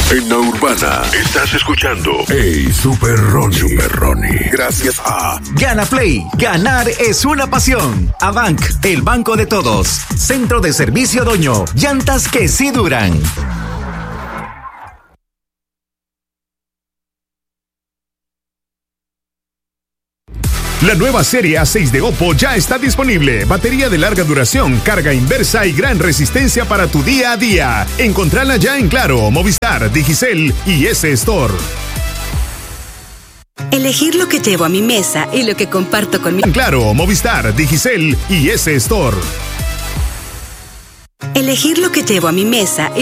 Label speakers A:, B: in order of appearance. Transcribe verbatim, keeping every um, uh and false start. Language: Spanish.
A: En la Urbana estás escuchando Hey Super Ronnie. Super Ronnie. Gracias a
B: Gana Play. Ganar es una pasión. Avanc, el banco de todos. Centro de Servicio Doño. Llantas que sí duran.
C: La nueva serie A seis de Oppo ya está disponible. Batería de larga duración, carga inversa y gran resistencia para tu día a día. Encontrala ya en Claro, Movistar, Digicel y S Store.
D: Elegir lo que llevo a mi mesa y lo que comparto con mi...
C: En Claro, Movistar, Digicel y S Store.
D: Elegir lo que llevo a mi mesa y